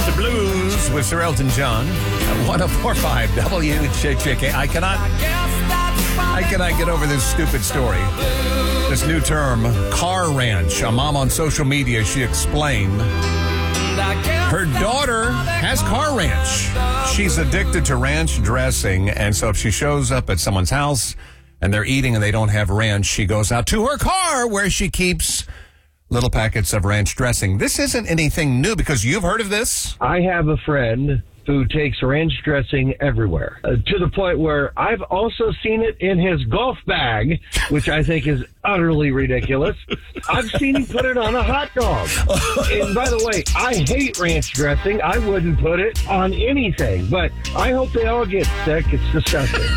The Blues with Sir Elton John at 104.5 WJJK. I cannot get over this stupid story. This new term, car ranch. A mom on social media, she explained her daughter has car ranch. She's addicted to ranch dressing, and so if she shows up at someone's house and they're eating and they don't have ranch, she goes out to her car where she keeps little packets of ranch dressing. This isn't anything new because you've heard of this. I have a friend who takes ranch dressing everywhere, to the point where I've also seen it in his golf bag, which I think is utterly ridiculous. I've seen him put it on a hot dog. And by the way, I hate ranch dressing. I wouldn't put it on anything, but I hope they all get sick. It's disgusting.